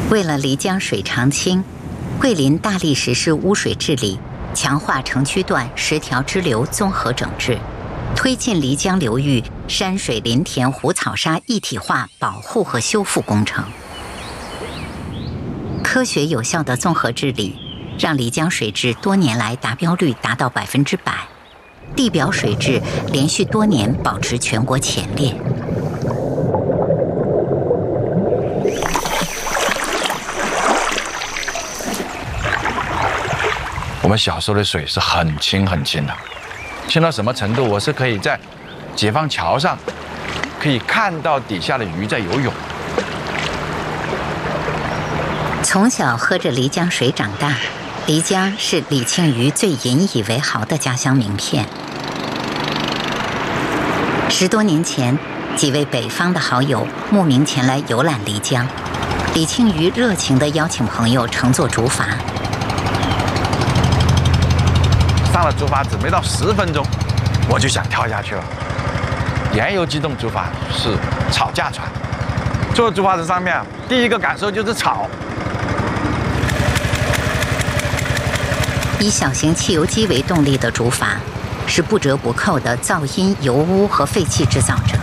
为了漓江水长清，桂林大力实施污水治理，强化城区段10条支流综合整治，推进漓江流域山水林田湖草沙一体化保护和修复工程。科学有效的综合治理，让漓江水质多年来达标率达到100%，地表水质连续多年保持全国前列。 我们小时候的水是很清很清的，清到什么程度？我是可以在解放桥上可以看到底下的鱼在游泳。 从小喝着漓江水长大，漓江是李庆余最引以为豪的家乡名片。10多年前，几位北方的好友慕名前来游览漓江，李庆余热情地邀请朋友乘坐竹筏。 上了竹筏只没到10分钟，我就想跳下去了。燃油机动竹筏是吵架船，坐竹筏子上面，第一个感受就是吵。 以小型汽油机为动力的竹筏，是不折不扣的噪音、油污和废气制造者。